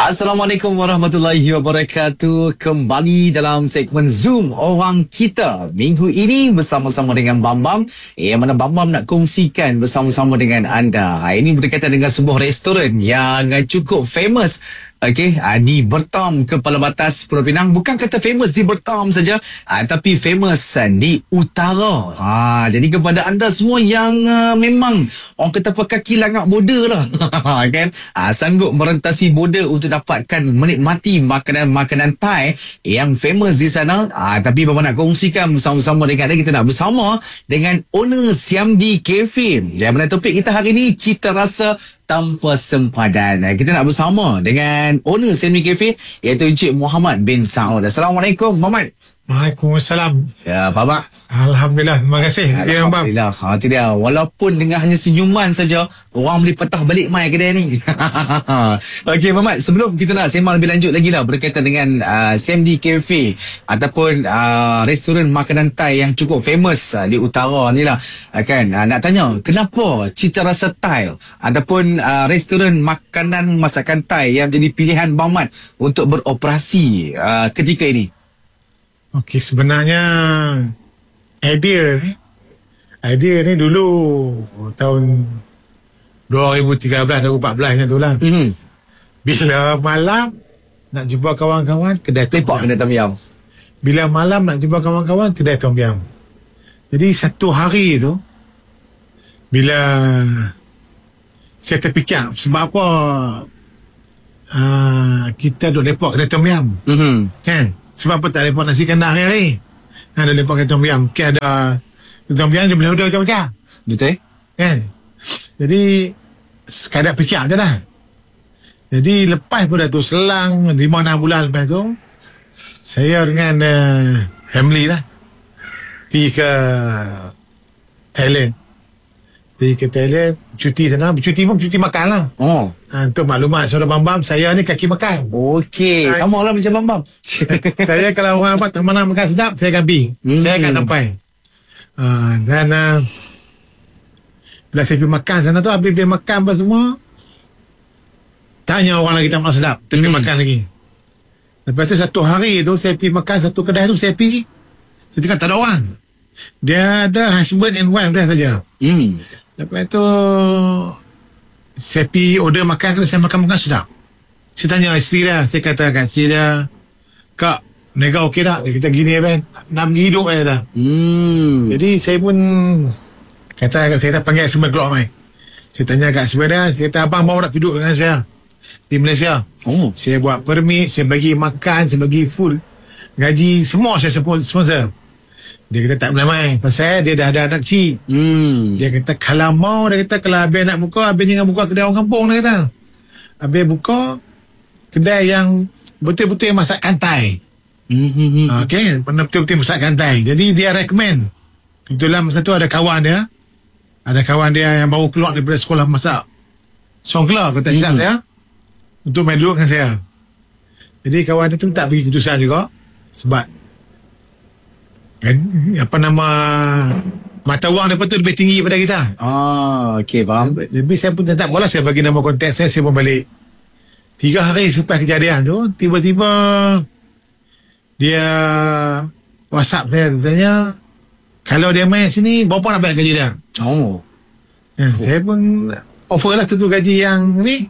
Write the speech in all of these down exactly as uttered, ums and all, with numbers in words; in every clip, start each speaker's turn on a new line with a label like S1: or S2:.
S1: Assalamualaikum warahmatullahi wabarakatuh. Kembali dalam segmen Zoom Orang Kita minggu ini bersama-sama dengan Bam Bam, yang mana Bam Bam nak kongsikan bersama-sama dengan anda. Ini berkaitan dengan sebuah restoran yang cukup famous, okey, di Bertam, Kepala Batas Pulau Pinang. Bukan kata famous di Bertam saja, tapi famous di utara. Ha, jadi kepada anda semua yang uh, memang orang kata kaki langak border lah kan, ha, sanggup merentasi border untuk dapatkan menikmati makanan-makanan Thai yang famous di sana. Ah, tapi Bapa nak kongsikan bersama-sama dengan anda. Kita nak bersama dengan owner Siamdi Cafe. Yang mana topik kita hari ini, cita rasa tanpa sempadan. Kita nak bersama dengan owner Siamdi Cafe, iaitu Encik Muhammad bin Saud. Assalamualaikum Muhammad.
S2: Waalaikumsalam.
S1: Ya, Pak Mak.
S2: Alhamdulillah, terima kasih.
S1: Alhamdulillah. Ha, tu dia. Walaupun dengan hanya senyuman saja, orang boleh patah balik mai kedai ni. Okey, Muhammad, sebelum kita nak sembang lebih lanjut lagi lah berkaitan dengan uh, Siamdi Cafe ataupun uh, restoran makanan Thai yang cukup famous uh, di utara ni lah. Uh, kan, uh, nak tanya, kenapa cita rasa Thai ataupun uh, restoran makanan masakan Thai yang jadi pilihan Bang Mat untuk beroperasi uh, ketika ini?
S2: Okey, sebenarnya idea ni idea ni dulu tahun dua ribu tiga belas, dua ribu empat belas macam tu lah. Mm-hmm. Bila malam nak jumpa kawan-kawan, kedai
S1: Tepak kedai tom yam.
S2: Bila malam nak jumpa kawan-kawan, kedai tom yam. Jadi satu hari tu, bila saya terfikir sebab apa uh, kita duduk lepak kedai tom yam, mm-hmm. kan? Sebab apa tak lepak nasi kandar hari-hari? Ada lepak kedai tom yam. Kan ada kedai tom yam, dia boleh order macam-macam.
S1: Betul?
S2: Kan? Jadi sekadar fikir je lah. Jadi lepas pada tu, selang lima enam bulan lepas tu, saya dengan uh, family lah pergi ke Thailand. Pergi ke Thailand, cuti sana. Cuti pun cuti makan lah. Oh. Ha, untuk maklumat saudara Bam Bam, saya ni kaki makan.
S1: Okey, ha, sama lah macam Bam Bam.
S2: Saya kalau orang apa tak mana makan sedap, saya akan pergi. Hmm. Saya akan sampai. Ha, dan uh, bila saya pergi makan sana tu, habis pergi makan apa semua, tanya orang lagi tak mana sedap, tapi hmm. makan lagi. Lepas tu satu hari tu, saya pergi makan satu kedai tu, saya pergi, saya tengok tak ada orang. Dia ada husband and wife dia saja. Hmm. Lepas tu saya pergi order makan, kalau saya makan-makan sedap. Saya tanya isteri dia, saya kata kat isteri dia, Kak, nega okey tak? Dia kata gini kan, nak pergi hidup dia kata. Hmm. Jadi saya pun kata, saya kata panggil semua keluar mai. Saya tanya kat semua dia, saya kata abang mau nak hidup dengan saya di Malaysia. Oh. Saya buat permit, saya bagi makan, saya bagi full gaji, semua saya sponsor. Dia kata tak boleh main, pasal dia dah ada anak kecil. Hmm. Dia kata kalau mau, dia kata kalau habis nak buka, habis jangan buka kedai orang kampung, dia kata. Habis buka kedai yang betul-betul masakan Thai. Hmm. Okey, betul-betul masakan Thai. Jadi dia recommend. Kebetulan masa tu ada kawan dia. Ada kawan dia yang baru keluar daripada sekolah masak Songkla, kata silap hmm. saya, untuk main duduk dengan saya. Jadi kawan dia tu tak bagi keputusan juga, sebab kan, apa nama, mata wang dia tu lebih tinggi daripada kita.
S1: Ah, okey, faham.
S2: Tapi saya pun tak boleh, saya bagi nama kontak saya, saya pun balik. Tiga hari selepas kejadian tu, tiba-tiba dia WhatsApp saya, tanya kalau dia main sini, berapa nak bayar gaji dia? Oh. Ya, oh. Saya pun offer lah satu gaji yang ni,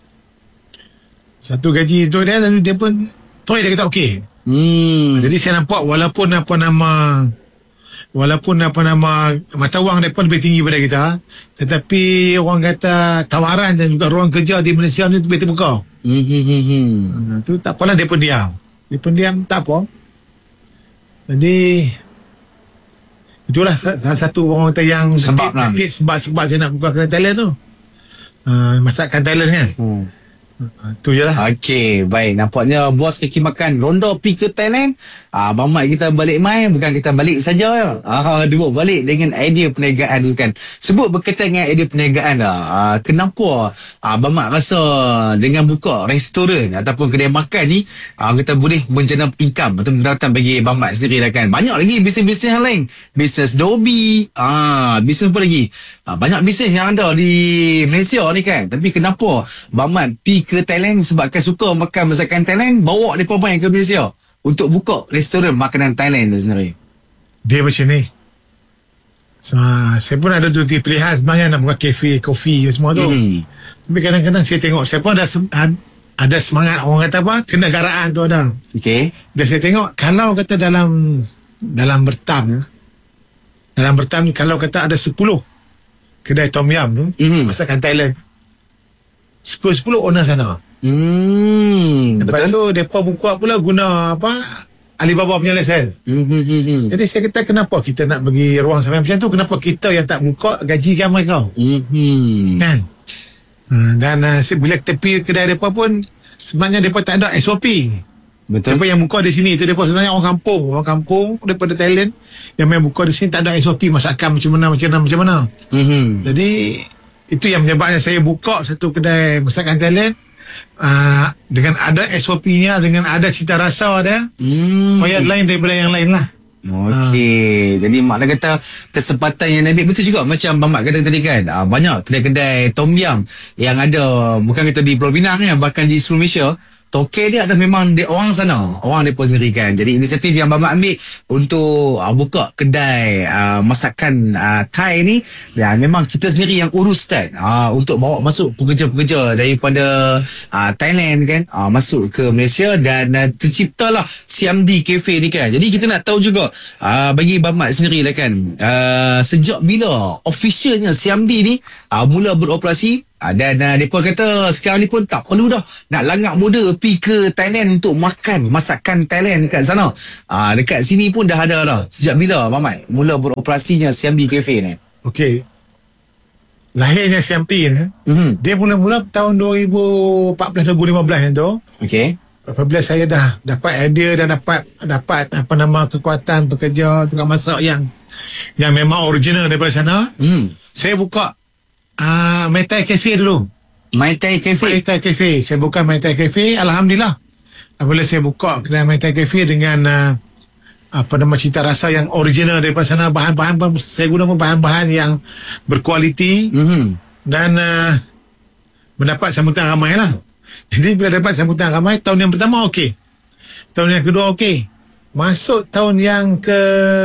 S2: satu gaji tu dia, lalu dia pun terus dia kata okey. Hmm. Jadi saya nampak walaupun apa nama walaupun apa nama mata wang mereka lebih tinggi daripada kita, tetapi orang kata tawaran dan juga ruang kerja di Malaysia ni lebih terbuka. Hmm. Hmm. Tu tak apalah, dia pun diam. Dia pun diam, tak apa. Jadi itulah salah satu orang kata yang
S1: sebab lah.
S2: Sebab-sebab saya nak buka kedai Thailand tu. Uh, masakan Thailand kan. Hmm. Tu je lah.
S1: Okey, baik. Nampaknya bos kaki makan ronda pi ke Thailand. Ah, Abang Mat kita balik main, bukan kita balik saja ya. Ah, dua balik dengan idea perniagaan tu kan. Sebut berkaitan dengan idea perniagaan dah. Ah, kenapa ah, Abang Mat rasa dengan buka restoran ataupun kedai makan ni, ah, kita boleh menjana income atau pendapatan bagi Abang Mat sendiri lah kan. Banyak lagi bisnes-bisnes yang lain. Bisnes Dobi, ah, bisnes apa lagi? Ah, banyak bisnes yang ada di Malaysia ni kan. Tapi kenapa Abang Mat pi ke ke Thailand sebabkan suka makan masakan Thailand, bawa mereka main ke Malaysia untuk buka restoran makanan Thailand tu sendiri.
S2: Dia macam ni. So, saya pun ada dua tiga pilihan sebenarnya nak buka kafe, kopi semua tu. Hmm. Tapi kadang-kadang saya tengok, saya pun ada ada semangat orang kata apa, kenegaraan tu ada.
S1: Okey.
S2: Dan saya tengok kalau kata dalam dalam bertam dalam bertam ni kalau kata ada sepuluh kedai tom yum tu, mm-hmm. masakan Thailand, sepuluh-sepuluh owner sana.
S1: Hmm,
S2: lepas betul. tu mereka buka pula guna apa, Alibaba punya lesen. Mm-hmm. Jadi saya kata kenapa kita nak bagi ruang sampai macam tu, kenapa kita yang tak buka gajikan mereka. Mm-hmm. Kan? Dan uh, bila kita pergi kedai mereka pun sebenarnya mereka tak ada S O P. Betul. Mereka yang buka di sini tu mereka sebenarnya orang kampung, orang kampung daripada Thailand yang main buka di sini tak ada S O P masakan macam mana macam mana macam mana. Mm-hmm. Jadi itu yang menyebabkan saya buka satu kedai masakan Thailand uh, dengan ada S O P-nya, dengan ada cita rasa dia, mm. supaya lain daripada yang lain lah.
S1: Okey, ha. Jadi makna kata kesempatan yang ambil betul juga macam Mamat kata tadi kan. Ah, banyak kedai-kedai tom yum yang ada bukan kata di Pulau Pinang ya, bahkan di seluruh Malaysia. Toke dia ada memang dia orang sana, orang mereka sendiri kan. Jadi inisiatif yang Mamat ambil untuk uh, buka kedai uh, masakan uh, Thai ni, ya, memang kita sendiri yang uruskan uh, untuk bawa masuk pekerja-pekerja daripada uh, Thailand kan, uh, masuk ke Malaysia dan uh, terciptalah Siamdi Cafe ni kan. Jadi kita nak tahu juga uh, bagi Mamat sendiri lah kan, uh, sejak bila officialnya Siamdi ni uh, mula beroperasi. Dan uh, mereka kata sekarang ni pun tak perlu dah nak langak muda pergi ke Thailand untuk makan masakan Thailand dekat sana. Uh, dekat sini pun dah ada dah. Sejak bila Mamat mula beroperasinya Siamdi Cafe ni?
S2: Okey. Lahirnya Siamdi ni, mm-hmm. dia mula-mula tahun dua ribu empat belas dua ribu lima belas tu. Okey. Apabila saya dah dapat idea dan dapat dapat apa nama kekuatan pekerja tukang masak yang yang memang original daripada sana, mm. saya buka Ah, uh, Mai Tai Cafe dulu.
S1: Mai Tai Cafe.
S2: Mai Tai Cafe. Saya buka Mai Tai Cafe. Alhamdulillah. Apabila saya buka kedai Mai Tai Cafe dengan uh, apa nama cita rasa yang original daripada sana, bahan-bahan pun saya guna pun bahan-bahan yang berkualiti, mm-hmm. dan uh, mendapat sambutan ramai lah. Jadi bila dapat sambutan ramai, tahun yang pertama okey. Tahun yang kedua okey. Masuk tahun yang ke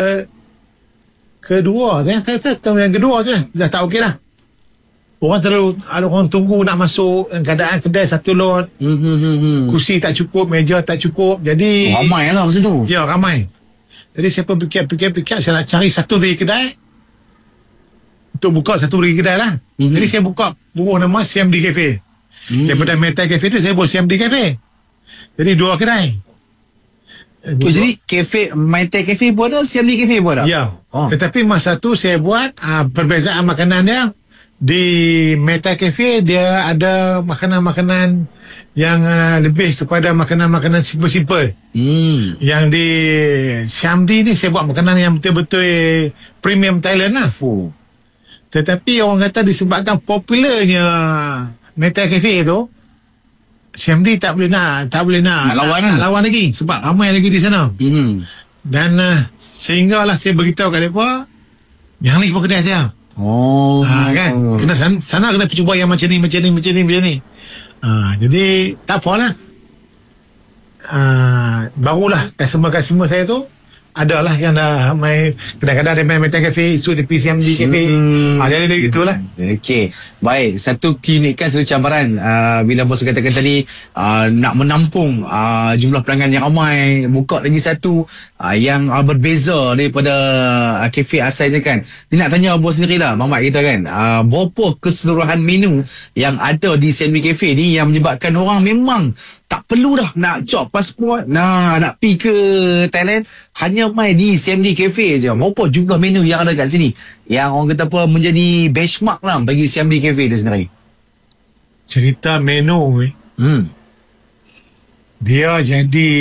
S2: kedua, saya, saya, tahun yang kedua tu dah tak okey lah. Orang terlalu, ada orang tunggu nak masuk, keadaan kedai satu lot, mm-hmm. kursi tak cukup, meja tak cukup. Jadi
S1: ramai lah masa tu.
S2: Ya, ramai. Jadi saya pun fikir-fikir-fikir, saya nak cari satu lagi kedai untuk buka satu lagi kedai lah. Mm-hmm. Jadi saya buka bubuh nama Siamdi Cafe. Mm-hmm. Daripada Mai Tai Cafe tu saya buat Siamdi Cafe. Jadi dua kedai.
S1: Oh, jadi kafe Mai Tai Cafe pun ada, Siamdi Cafe pun ada.
S2: Ya. Oh. Tetapi masa tu saya buat uh, perbezaan makanan dia. Di Mai Tai Cafe dia ada makanan-makanan yang uh, lebih kepada makanan-makanan simple-simple. Hmm. Yang di Siamdi ni saya buat makanan yang betul-betul premium Thailand lah. Oh. Tetapi orang kata disebabkan popularnya Mai Tai Cafe tu, Siamdi tak boleh nak tak boleh nak,
S1: nak lawan,
S2: nak, nak lawan lagi sebab ramai lagi di sana. Hmm. Dan uh, sehinggalah saya beritahu kat mereka, yang ni pun kedai saya. Oh, ha, kan? Kena sana, sana kena cuba yang macam ni, macam ni, macam ni, macam ni. Ha, jadi tak apalah. Ha, barulah customer-customer saya tu adalah yang dah main, kadang-kadang dia main Mai Tai Cafe, isu di P C M D Cafe. Hmm. Ha, jadi dia itulah.
S1: Okey. Baik, satu keunikan, satu cabaran uh, bila bos katakan tadi uh, nak menampung uh, jumlah pelanggan yang ramai, buka lagi satu uh, yang uh, berbeza daripada uh, kafe asalnya kan. Ni nak tanya bos sendirilah, Mamat kita kan, uh, berapa keseluruhan menu yang ada di Siamdi Cafe ni yang menyebabkan orang memang tak perlu dah nak cop pasport, nah, nak pergi ke Thailand, hanya mai di Siamdi Cafe je. Berapa jumlah menu yang ada kat sini yang orang kata apa menjadi benchmark lah bagi Siamdi Cafe tu sendiri?
S2: Cerita menu ni, hmm. dia jadi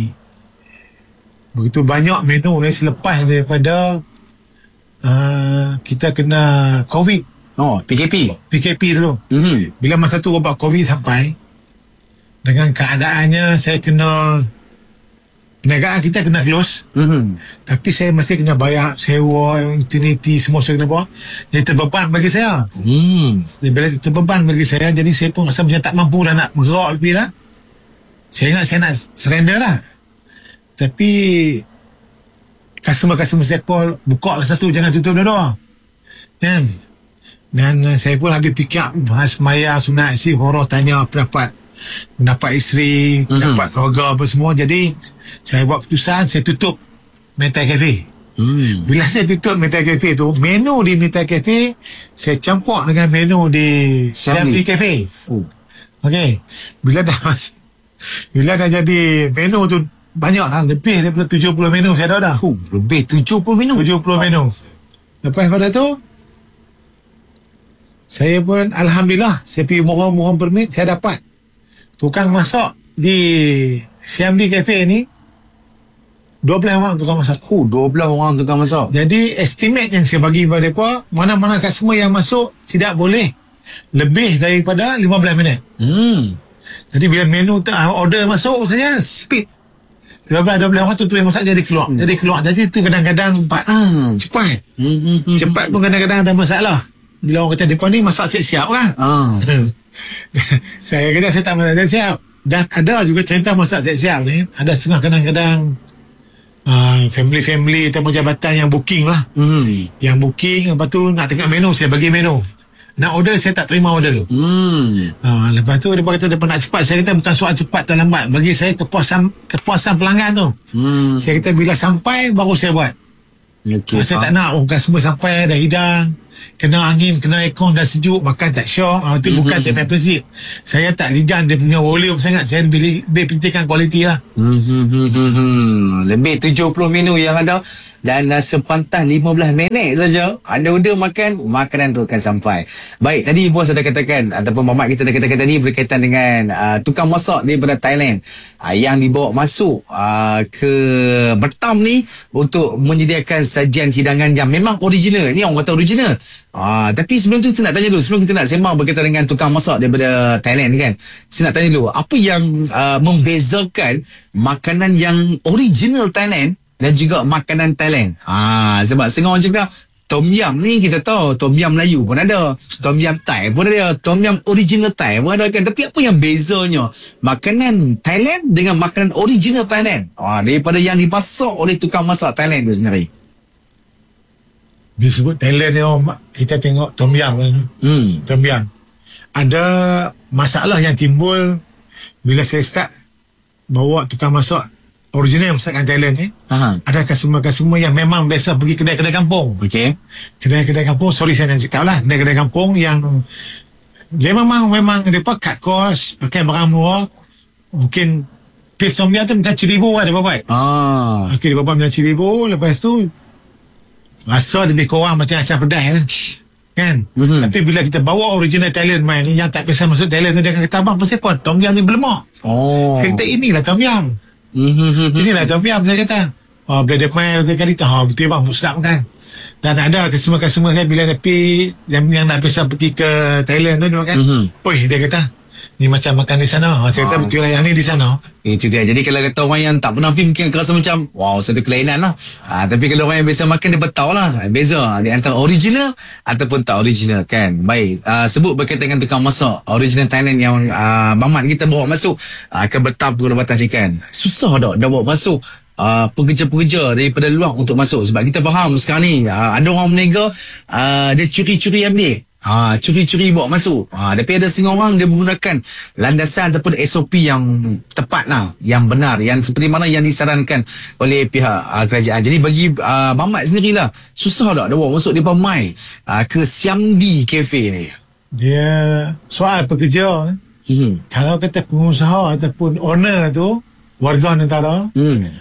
S2: begitu banyak menu ni selepas daripada uh, kita kena COVID.
S1: Oh, P K P.
S2: P K P dulu. Mm-hmm. Bila masa tu wabak COVID sampai, dengan keadaannya saya kena perniagaan kita kena close.
S1: Mm-hmm.
S2: Tapi saya masih kena bayar sewa, utility, semua saya kena buat. Jadi terbeban bagi saya.
S1: Hmm.
S2: Jadi bila terbeban bagi saya, jadi saya pun rasa macam tak mampu dah nak bergerak lebih lah. Saya ingat saya nak surrender lah. Tapi customer-customer saya call, buka lah satu, jangan tutup dua-dua. Kan? Dan uh, saya pun habis pick up bahas maya, sunat, isi, horoh, tanya pendapat pendapat isteri,
S1: Mm-hmm.
S2: pendapat keluarga apa semua. Jadi saya buat keputusan, saya tutup Metai Cafe.
S1: Hmm.
S2: Bila saya tutup Metai Cafe tu, menu di Metai Cafe saya campur dengan menu di Siamly Cafe.
S1: Oh.
S2: Okey. Bila dah mas- bila dah jadi menu tu banyak lah, lebih daripada tujuh puluh menu saya dah dah.
S1: Oh, lebih tujuh puluh menu.
S2: tujuh puluh menu. Lepas pada tu saya pun alhamdulillah, saya pergi mohon-mohon permit, saya dapat tukang masak di Siamly Cafe ni dua belas orang tukang masak.
S1: Oh, dua belas orang tukang masak.
S2: Jadi estimate yang saya bagi kepada mereka, mana-mana customer yang masuk tidak boleh lebih daripada lima belas minit.
S1: Hmm.
S2: Jadi bila menu tu order masuk, saya speed lima belas dua belas orang tu tu yang masak jadi keluar.
S1: Hmm.
S2: Jadi keluar. Jadi tu kadang-kadang
S1: Cepat lah.
S2: cepat.
S1: Hmm, hmm, hmm.
S2: Cepat pun kadang-kadang ada masalah. Bila orang kata depan ni masak siap-siap kan.
S1: Ah.
S2: Saya kata saya tak masak siap-siap. Dan ada juga cerita masak siap-siap ni. Ada setengah kadang-kadang uh, family-family ataupun jabatan yang booking lah.
S1: Hmm.
S2: Yang booking, lepas tu nak tengok menu, saya bagi menu. Nak order, saya tak terima order.
S1: Hmm.
S2: Uh, lepas tu dia kata dia nak cepat. Saya kata bukan soal cepat atau lambat. Bagi saya kepuasan kepuasan pelanggan tu.
S1: Hmm.
S2: Saya kata bila sampai baru saya buat.
S1: Okay.
S2: Uh, saya tak nak oh, customer sampai dah hidang, kena angin, kena aircon, dah sejuk, makan tak syok. Uh, itu mm-hmm. bukan saya punya prinsip. Saya tak ligan dia punya volume sangat. Saya lebih, lebih pentingkan kualiti lah.
S1: Hmm, hmm, hmm, hmm, hmm. Lebih tujuh puluh menu yang ada. Dan uh, sepantas lima belas minit saja anda order makan, makanan tu akan sampai. Baik, tadi bos ada katakan ataupun mamat kita ada katakan tadi berkaitan dengan uh, tukang masak daripada Thailand uh, yang dibawa masuk uh, ke Batam ni untuk menyediakan sajian hidangan yang memang original. Ni orang kata original. Uh, tapi sebelum tu kita nak tanya dulu, sebelum kita nak sembang berkaitan dengan tukang masak daripada Thailand kan, saya nak tanya dulu, apa yang uh, membezakan makanan yang original Thailand dan juga makanan Thailand? Ah, sebab setengah orang cakap Tom Yum ni kita tahu, Tom Yum Melayu pun ada, Tom Yum Thai pun ada, Tom Yum original Thai pun ada kan. Tapi apa yang bezanya makanan Thailand dengan makanan original Thailand? Ah, daripada yang dimasak oleh tukang masak Thailand tu sendiri.
S2: Disebut Thailand ni orang, kita tengok Tom Yum kan.
S1: Hmm.
S2: Tom Yum. Ada masalah yang timbul bila saya start bawa tukang masak original masakan Thailand ni.
S1: Aha.
S2: Ada customer-customer yang memang biasa pergi kedai-kedai kampung.
S1: Okey.
S2: Kedai-kedai kampung, sorry saya nak cakap lah, kedai-kedai kampung yang dia memang memang mereka cut cost, pakai barang murah. Mungkin paste Tom Yum tu macam seribu lah dia buat.
S1: Ah.
S2: Okey, dia buat macam seribu. Lepas tu rasa lebih kurang macam asam pedas lah. Kan?
S1: Mm-hmm.
S2: Tapi bila kita bawa original Thailand main ni, yang tak biasa masuk Thailand tu, dia akan kata, abang pasal apa? Tom Yum ni berlemak.
S1: Oh.
S2: Saya kata, inilah Tom Yum.
S1: Mm-hmm.
S2: Inilah Tom Yum, saya kata. Oh, bila dia main tiga kali tu, oh, betul bang, sedap kan? Dan ada customer-customer saya bila dia pergi, yang, yang nak biasa pergi ke Thailand tu, dia makan,
S1: Mhm.
S2: Oi, dia kata, ni macam makan di sana. Saya kata,
S1: Ah.
S2: betul lah, yang ni di sana.
S1: Itu dia. Jadi kalau kata orang yang tak pernah pergi mungkin akan rasa macam wow, satu kelainan lah. Ha, tapi kalau orang yang biasa makan dia tahu lah beza di antara original ataupun tak original kan. Baik, uh, sebut berkaitan dengan tukang masak original Thailand yang uh, mamat kita bawa masuk uh, ke Batam Pulau Batas ni kan. Susah tak dah bawa masuk Uh, pekerja-pekerja daripada luar untuk masuk. Sebab kita faham sekarang ni uh, ada orang berniaga uh, dia curi-curi ambil. Ha, curi-curi bawa masuk. Ha, tapi ada setengah orang dia menggunakan landasan ataupun S O P yang tepat lah, yang benar, yang seperti mana yang disarankan oleh pihak uh, kerajaan. Jadi bagi uh, Mamat sendirilah, susah tak dia bawa masuk depa mai uh, ke Siamly Cafe ni?
S2: Dia soal pekerja.
S1: Hmm.
S2: Kalau kata pengusaha ataupun owner tu warga negara,
S1: Hmm.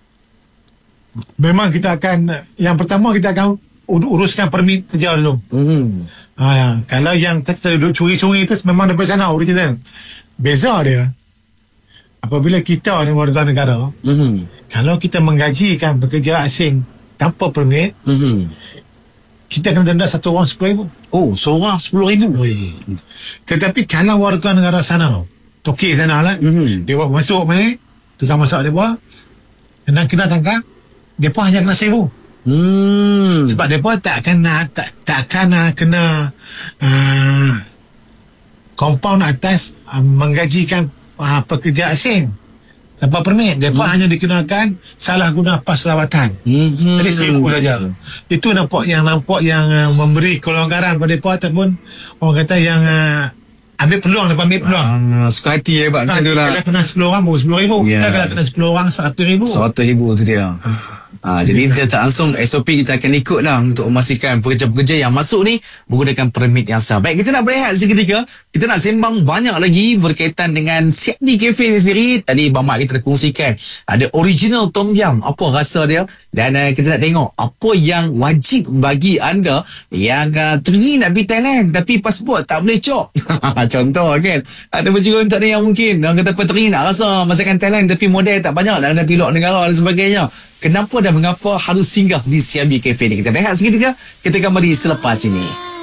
S2: memang kita akan, yang pertama kita akan ur- uruskan permit kerja dulu.
S1: Hmm.
S2: Ha, kalau yang kita duduk curi-curi tu memang daripada sana original. Beza dia, apabila kita ni warga negara,
S1: Hmm.
S2: kalau kita menggajikan pekerja asing tanpa permit,
S1: Hmm.
S2: kita kena denda satu orang sepuluh ribu.
S1: Oh, seorang sepuluh ribu.
S2: Tetapi kalau warga negara sana, Toki sana lah,
S1: Mhm.
S2: dia buat masuk main, tukang masak dia buat, kena kena tangkap, mereka hanya kena seribu.
S1: Hmm.
S2: Sebab mereka tak akan uh, tak tak akan uh, kena uh, compound atas uh, menggajikan uh, pekerja asing tanpa permit. Mereka hmm. hanya dikenakan salah guna pas lawatan. Hmm. Jadi seribu saja. Itu nampak yang nampak yang uh, memberi kelonggaran pada mereka, ataupun orang kata yang uh, ambil peluang, dapat ambil peluang.
S1: Ah, suka hati ya, Pak. Macam tu lah.
S2: Kalau kena sepuluh orang, baru sepuluh ribu.
S1: Yeah.
S2: Kita kalau kena sepuluh orang, seratus ribu.
S1: Seratus ribu tu dia. Ah, jadi kita tak langsung S O P kita akan ikut lah untuk memastikan pekerja-pekerja yang masuk ni menggunakan permit yang sah. Baik, kita nak berehat seketika. Kita nak sembang banyak lagi berkaitan dengan Siap Ni Cafe ni sendiri. Tadi Bang Mat kita dah kongsikan ada original Tom Yum, apa rasa dia, dan uh, kita nak tengok apa yang wajib bagi anda yang uh, teringin nak pergi Thailand tapi pasport tak boleh cop. Contoh kan, ada bercerita tak ada yang mungkin orang kata teringin nak rasa masakan Thailand tapi modal tak banyak nak pergi luar negara dan sebagainya. Kenapa dan mengapa harus singgah di Siap Ni Cafe ni? Kita rehat seketika, kita kembali selepas ini.